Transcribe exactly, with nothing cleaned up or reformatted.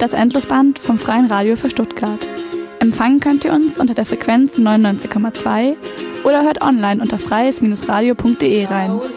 das Endlosband vom Freien Radio für Stuttgart. Empfangen könnt ihr uns unter der Frequenz neunundneunzig Komma zwei oder hört online unter freies Bindestrich radio punkt de rein.